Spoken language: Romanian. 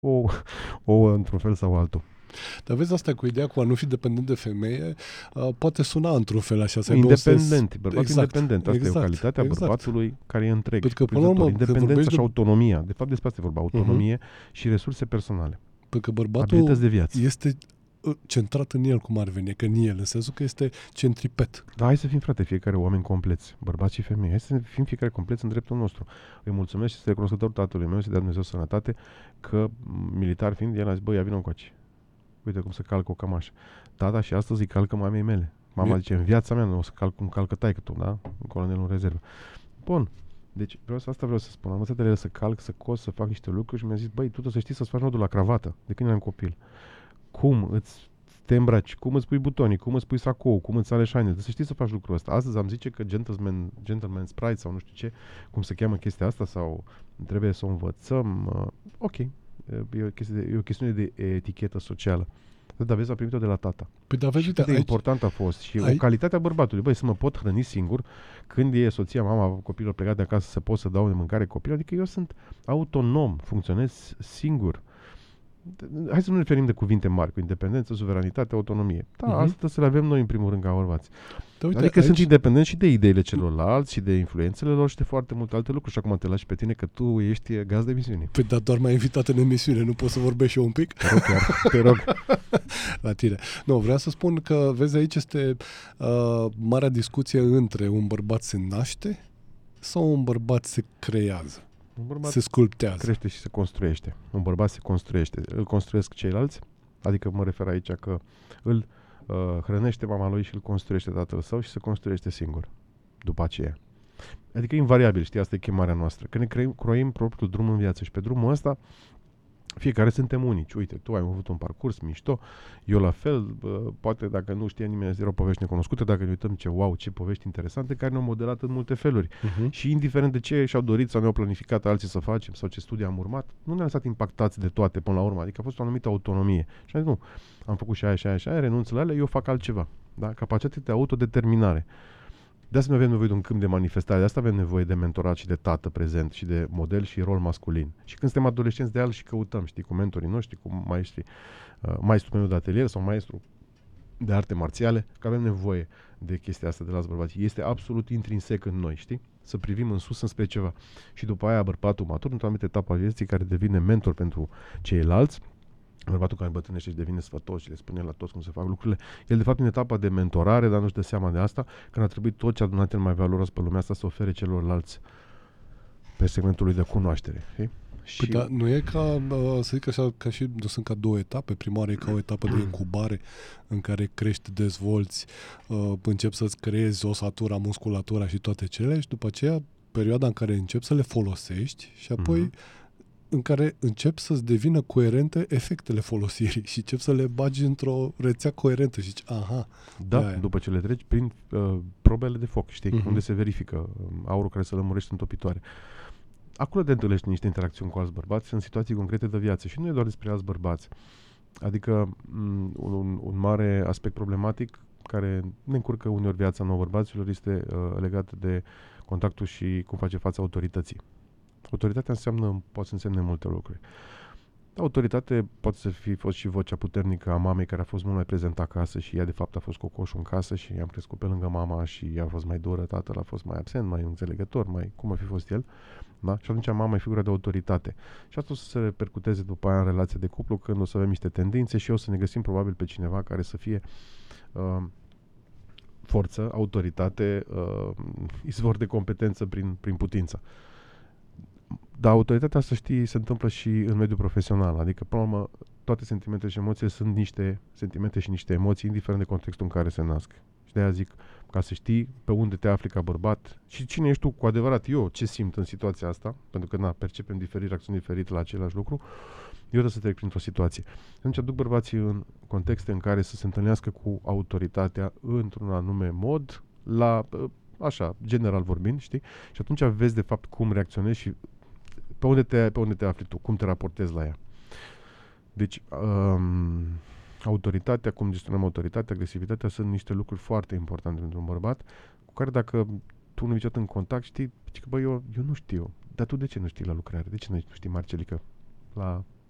o, într-un fel sau altul. Dar vezi, asta cu ideea cu a nu fi dependent de femeie, poate suna într-un fel așa, să aibă un sens... Bărbatul independent. Asta e o calitate a bărbatului care e întreg. Pentru că, până la urmă, independența și autonomia. De fapt, despre asta e vorba. Autonomie și resurse personale. Pentru că bărbatul abilități de viață. Este centrat în el, cum ar veni, că în el, în sensul că este centripet. Da, hai să fim, frate, fiecare oameni compleți, bărbați și femei. Hai să fim fiecare compleți în dreptul nostru. Îi mulțumesc și sunt recunoscător tatălui meu, să dea Dumnezeu sănătate, că militar fiind, el a zis, băi, ia vină încoace. Uite cum se calcă o cămașă. Tata și astăzi îi calcă mamei mele. Mama zice, în viața mea nu o să calc cum calcă taică-tu, da? Un colonel în rezervă. Bun. Deci asta vreau să spun. Am învățat de ele să calc, să cos, să fac niște lucruri și mi-a zis, băi, tu trebuie să știi să-ți faci nodul la cravată de când eram copil. Cum te îmbraci, cum îți pui butonii, cum îți pui sacou, cum îți alegi hainele, să știi să faci lucrul ăsta. Astăzi am zice că gentleman's pride sau nu știu ce, cum se cheamă chestia asta sau trebuie să o învățăm. Ok, e o chestiune de etichetă socială. Dar vezi, a primit-o de la tata. Păi da, vezi, cât de important a fost și o calitate a bărbatului. Băi, să mă pot hrăni singur când e soția, mama, copilul plecat de acasă, să pot să dau de mâncare copilul. Adică eu sunt autonom, funcționez singur. Hai să nu ne ferim de cuvinte mari, cu independență, suveranitate, autonomie. Da, asta să le avem noi în primul rând ca bărbați. Da, uite, adică sunt independenți și de ideile celorlalți și de influențele lor și de foarte multe alte lucruri. Și acum te lași pe tine că tu ești gaz de emisiune. Păi dar doar m-ai invitat în emisiune, nu poți să vorbești și eu un pic? Te rog chiar, te rog. La tine. Nu, vreau să spun că, vezi, aici este marea discuție între un bărbat se naște sau un bărbat se creează. Un bărbat se sculptează. Crește și se construiește. Un bărbat se construiește. Îl construiesc ceilalți, adică mă refer aici că îl hrănește mama lui și îl construiește tatăl său și se construiește singur după aceea. Adică invariabil, știi, asta e chemarea noastră. Că ne croim propriul drum în viață și pe drumul ăsta fiecare suntem unici. Uite, tu ai avut un parcurs mișto, eu la fel, poate dacă nu știe nimeni, erau povești necunoscute, dacă ne uităm ce povești interesante care ne-au modelat în multe feluri. Și indiferent de ce și-au dorit sau ne-au planificat alții să facem sau ce studii am urmat, nu ne-am lăsat impactați de toate până la urmă. Adică a fost o anumită autonomie. Și am zis, nu, am făcut și aia, renunț la ele, eu fac altceva. Da? Capacitatea de autodeterminare. De asta nu avem nevoie de un câmp de manifestare, de asta avem nevoie de mentorat și de tată prezent și de model și rol masculin. Și când suntem adolescenți, de al și căutăm, știi, cu mentorii noștri, cu maestru meu de atelier sau maestru de arte marțiale, că avem nevoie de chestia asta de la bărbați. Este absolut intrinsec în noi, știi? Să privim în sus înspre ceva. Și după aia bărbatul matur, într-o anumită etapă a vieții, care devine mentor pentru ceilalți, bărbatul care îmbătrânește și devine sfătos și le spune la toți cum se fac lucrurile, el de fapt în etapa de mentorare, dar nu-și dă seama de asta, când a trebuit tot ce a adunat el mai valoros pe lumea asta să ofere celorlalți pe segmentul lui de cunoaștere. Știi? Păi da, nu e ca, să zic așa, ca și, sunt ca două etape. Prima oară e ca o etapă de incubare în care crești, dezvolți, începi să-ți creezi osatura, musculatura și toate cele și după aceea perioada în care începi să le folosești și apoi în care începi să-ți devină coerente efectele folosirii și începi să le bagi într-o rețea coerentă și zici, aha. Da, după ce le treci prin probele de foc, știi, unde se verifică aurul care se lămurește în topitoare. Acolo te întâlnești niște interacțiuni cu alți bărbați în situații concrete de viață și nu e doar despre alți bărbați. Adică un mare aspect problematic care ne încurcă uneori viața nouă bărbaților este legat de contactul și cum face față autorității. Autoritatea poate să însemne multe lucruri. Autoritate poate să fi fost și vocea puternică a mamei care a fost mult mai prezentă acasă și ea de fapt a fost cocoșul în casă și am crescut pe lângă mama și ea a fost mai dură, tatăl a fost mai absent, mai înțelegător, mai cum a fi fost el. Da? Și atunci mama e figura de autoritate. Și asta o să se repercuteze după aia în relația de cuplu când o să avem niște tendințe și o să ne găsim probabil pe cineva care să fie forță, autoritate, izvor de competență prin putință. Dar autoritatea, să știi, se întâmplă și în mediul profesional. Adică, până la urmă, toate sentimentele și emoțiile sunt niște sentimente și niște emoții, indiferent de contextul în care se nasc. Și de-aia zic, ca să știi pe unde te afli ca bărbat și cine ești tu cu adevărat, eu ce simt în situația asta, pentru că, percepem diferit, reacțiuni diferite la același lucru, eu trebuie să trec printr-o situație. Atunci aduc bărbații în contexte în care să se întâlnească cu autoritatea într-un anume mod, așa, general vorbind, știi? Și atunci vezi, de fapt, cum reacționezi și pe unde te afli tu, cum te raportezi la ea. Deci, autoritatea, cum gestionăm autoritatea, agresivitatea sunt niște lucruri foarte importante pentru un bărbat, cu care dacă tu nu niciodată în contact, știi că, bă, eu nu știu, dar tu de ce nu știi la lucrare? De ce nu știi, Marcelică, la